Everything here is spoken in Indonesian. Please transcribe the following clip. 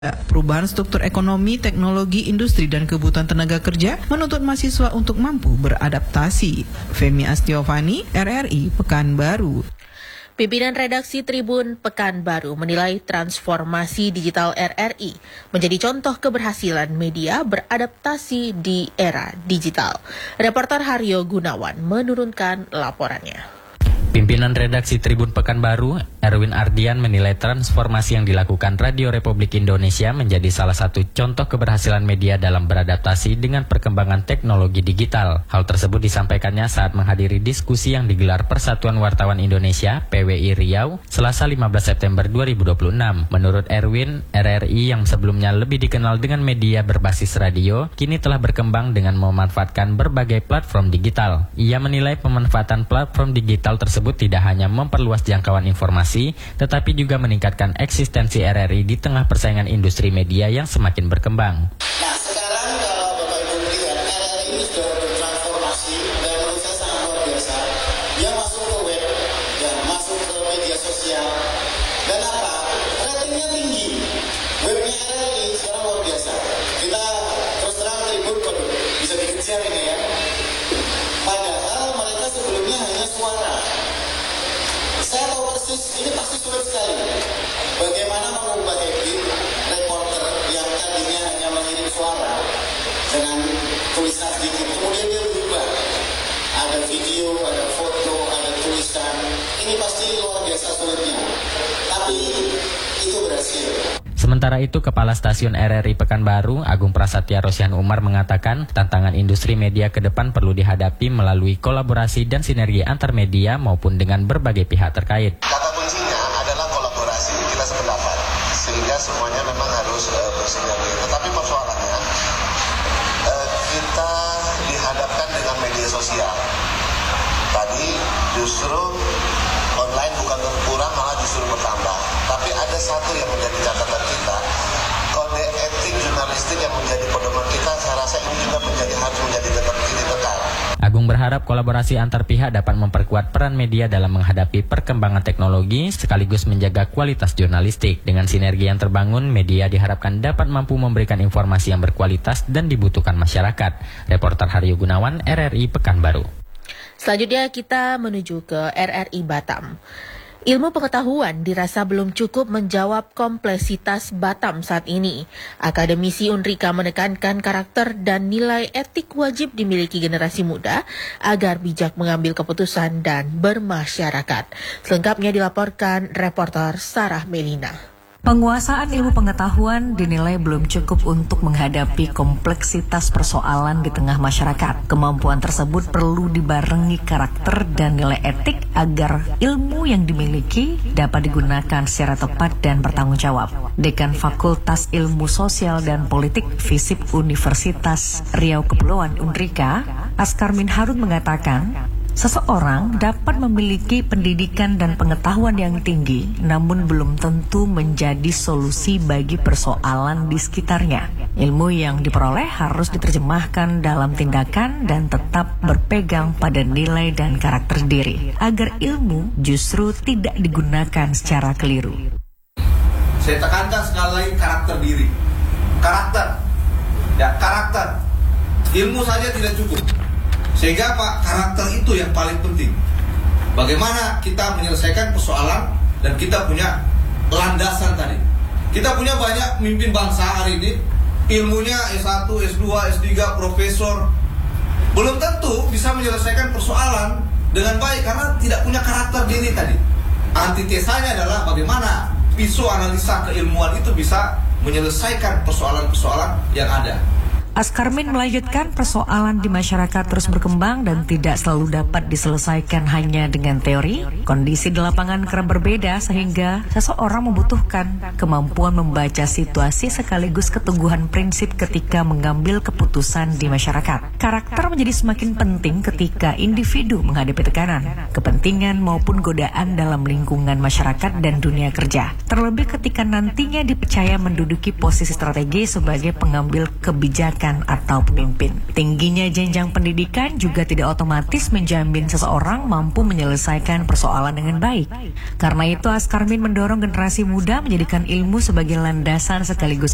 Perubahan struktur ekonomi, teknologi, industri, dan kebutuhan tenaga kerja menuntut mahasiswa untuk mampu beradaptasi. Femi Astiovani, RRI Pekanbaru. Pimpinan redaksi Tribun Pekanbaru menilai transformasi digital RRI menjadi contoh keberhasilan media beradaptasi di era digital. Reporter Haryo Gunawan menurunkan laporannya. Pimpinan redaksi Tribun Pekanbaru, Erwin Ardian, menilai transformasi yang dilakukan Radio Republik Indonesia menjadi salah satu contoh keberhasilan media dalam beradaptasi dengan perkembangan teknologi digital. Hal tersebut disampaikannya saat menghadiri diskusi yang digelar Persatuan Wartawan Indonesia (PWI) Riau, Selasa 15 September 2026. Menurut Erwin, RRI yang sebelumnya lebih dikenal dengan media berbasis radio, kini telah berkembang dengan memanfaatkan berbagai platform digital. Ia menilai pemanfaatan platform digital tersebut tidak hanya memperluas jangkauan informasi, tetapi juga meningkatkan eksistensi RRI di tengah persaingan industri media yang semakin berkembang. Nah, sekarang kalau Bapak Ibu lihat, RRI ini sudah bertransformasi dan menurut saya sangat luar biasa. Dia masuk ke web, dan masuk ke media sosial, dan apa? Ratingnya tinggi. Webnya RRI sekarang luar biasa. Kita terus terang Tribun bisa dikejar ini ya. Padahal mereka sebelumnya hanya suara. Saya tahu persis, ini pasti sulit sekali. Bagaimana mengubah habit reporter yang tadinya hanya mengirim suara dengan tulisan sedikit, kemudian dia berubah. Ada video, ada foto, ada tulisan. Ini pasti luar biasa sulitnya. Tapi itu berhasil. Sementara itu, Kepala Stasiun RRI Pekanbaru, Agung Prasetya Rosihan Umar, mengatakan tantangan industri media ke depan perlu dihadapi melalui kolaborasi dan sinergi antar media maupun dengan berbagai pihak terkait. Kata kuncinya adalah kolaborasi, kita sependapat, sehingga semuanya memang harus bersinergi. Tetapi persoalannya, kita dihadapkan dengan media sosial. Tadi justru online bukan berkurang, malah justru bertambah. Tapi ada satu yang menjadi catatan kita, kode etik jurnalistik yang menjadi pedoman kita, saya rasa ini juga harus menjadi tetap ditegakkan. Agung berharap kolaborasi antar pihak dapat memperkuat peran media dalam menghadapi perkembangan teknologi sekaligus menjaga kualitas jurnalistik. Dengan sinergi yang terbangun, media diharapkan dapat mampu memberikan informasi yang berkualitas dan dibutuhkan masyarakat. Reporter Haryo Gunawan, RRI Pekanbaru. Selanjutnya kita menuju ke RRI Batam. Ilmu pengetahuan dirasa belum cukup menjawab kompleksitas Batam saat ini. Akademisi Unrika menekankan karakter dan nilai etik wajib dimiliki generasi muda agar bijak mengambil keputusan dan bermasyarakat. Selengkapnya dilaporkan reporter Sarah Melina. Penguasaan ilmu pengetahuan dinilai belum cukup untuk menghadapi kompleksitas persoalan di tengah masyarakat. Kemampuan tersebut perlu dibarengi karakter dan nilai etik agar ilmu yang dimiliki dapat digunakan secara tepat dan bertanggung jawab. Dekan Fakultas Ilmu Sosial dan Politik FISIP Universitas Riau Kepulauan Unrika, Askarmin Harun mengatakan, seseorang dapat memiliki pendidikan dan pengetahuan yang tinggi, namun belum tentu menjadi solusi bagi persoalan di sekitarnya. Ilmu yang diperoleh harus diterjemahkan dalam tindakan dan tetap berpegang pada nilai dan karakter diri, agar ilmu justru tidak digunakan secara keliru. Saya tekankan sekali lagi karakter diri. Karakter. Ilmu saja tidak cukup. Sehingga Pak, karakter itu yang paling penting. Bagaimana kita menyelesaikan persoalan dan kita punya landasan tadi. Kita punya banyak pemimpin bangsa hari ini, ilmunya S1, S2, S3, profesor. Belum tentu bisa menyelesaikan persoalan dengan baik karena tidak punya karakter diri tadi. Antitesanya adalah bagaimana pisau analisa keilmuan itu bisa menyelesaikan persoalan-persoalan yang ada. Askarmin melanjutkan persoalan di masyarakat terus berkembang dan tidak selalu dapat diselesaikan hanya dengan teori. Kondisi di lapangan kerap berbeda sehingga seseorang membutuhkan kemampuan membaca situasi sekaligus keteguhan prinsip ketika mengambil keputusan di masyarakat. Karakter menjadi semakin penting ketika individu menghadapi tekanan, kepentingan maupun godaan dalam lingkungan masyarakat dan dunia kerja. Terlebih ketika nantinya dipercaya menduduki posisi strategis sebagai pengambil kebijakan atau pemimpin. Tingginya jenjang pendidikan juga tidak otomatis menjamin seseorang mampu menyelesaikan persoalan dengan baik. Karena itu, Askarmin mendorong generasi muda menjadikan ilmu sebagai landasan sekaligus